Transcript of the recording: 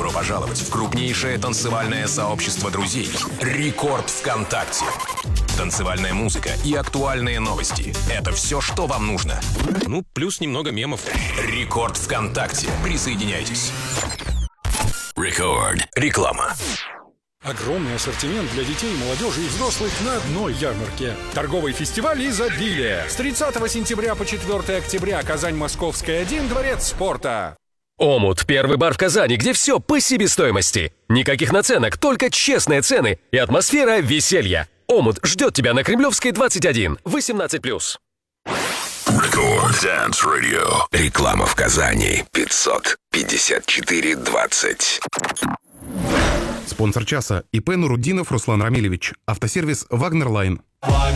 Добро пожаловать в крупнейшее танцевальное сообщество друзей «Рекорд ВКонтакте». Танцевальная музыка и актуальные новости – это все, что вам нужно. Ну, плюс немного мемов. «Рекорд ВКонтакте». Присоединяйтесь. Рекорд. Реклама. Огромный ассортимент для детей, молодежи и взрослых на одной ярмарке. Торговый фестиваль «Изобилие». С 30 сентября по 4 октября. Казань, Московская, 1, Дворец спорта. Омут – первый бар в Казани, где все по себестоимости. Никаких наценок, только честные цены и атмосфера веселья. Омут ждет тебя на Кремлевской, 21, 18+. Рекорд Dance Radio. Реклама в Казани. 554-20. Спонсор часа ИП Нуруддинов Руслан Рамилевич. Автосервис «Вагнер Лайн».